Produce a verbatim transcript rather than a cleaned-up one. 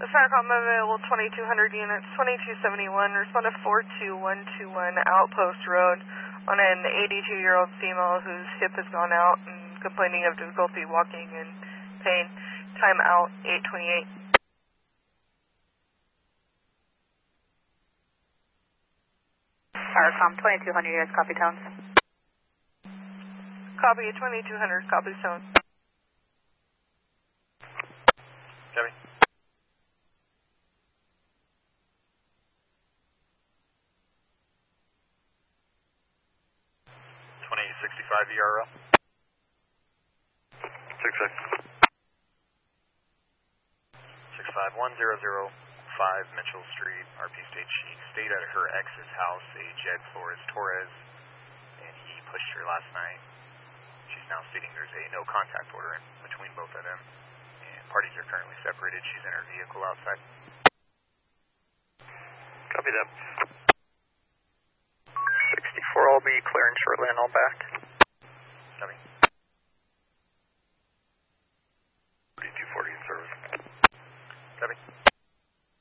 SARCOM available twenty-two hundred units, twenty-two seventy-one, respond to four two one two one Outpost Road on an eighty-two-year-old female whose hip has gone out and complaining of difficulty walking and pain. Time out, eight twenty-eight. SARCOM twenty-two hundred units, copy tones. Copy, twenty-two hundred, copy zone. Copy. twenty sixty-five E R L. six six. six five one zero zero five Mitchell Street, R P State Chief. Stayed at her ex's house, age Ed Flores Torres, and he pushed her last night. She's now stating there's a no contact order in between both of them, and parties are currently separated. She's in her vehicle outside. Copy that. sixty-four, I'll be clearing shortly and I'll back. Copy.